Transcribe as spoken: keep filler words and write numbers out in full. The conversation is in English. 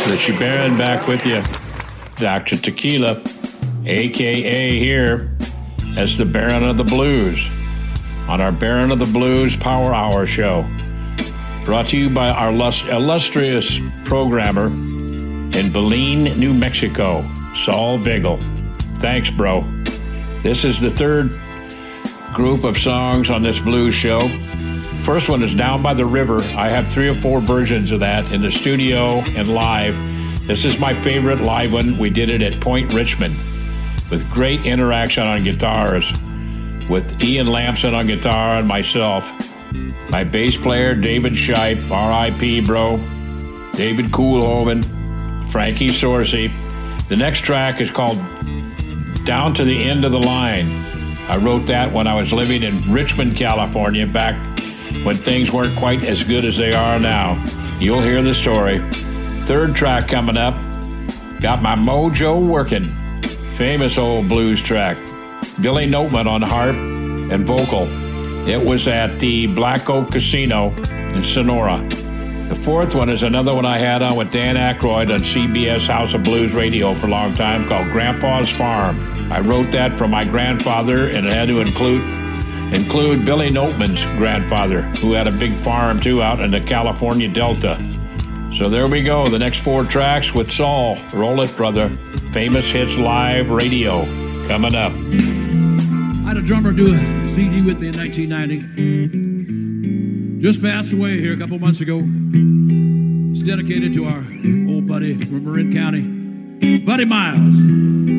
Richie Barron back with you. Doctor Tequila, a k a here as the Baron of the Blues on our Baron of the Blues Power Hour show. Brought to you by our illustrious programmer in Belen, New Mexico, Saul Vigil. Thanks, bro. This is the third group of songs on this blues show. First one is Down by the River. I have three or four versions of that in the studio and live. This is my favorite live one. We did it at Point Richmond with great interaction on guitars with Ian Lamson on guitar and myself. My bass player, David Shipe, R I P, bro. David Koolhoven, Frankie Sorsey. The next track is called Down to the End of the Line. I wrote that when I was living in Richmond, California, back when things weren't quite as good as they are now. You'll hear the story. Third track coming up, got my mojo working. Famous old blues track. Billy Noteman on harp and vocal. It was at the Black Oak Casino in Sonora. The fourth one is another one I had on with Dan Aykroyd on C B S House of Blues Radio for a long time called Grandpa's Farm. I wrote that for my grandfather, and it had to include include Billy Noteman's grandfather, who had a big farm too out in the California Delta. So there we go, the next four tracks with Saul. Roll it, brother. Famous Hits Live Radio coming up. I had a drummer do a C D with me in nineteen ninety. Just passed away here a couple months ago. It's dedicated to our old buddy from Marin County, Buddy Miles.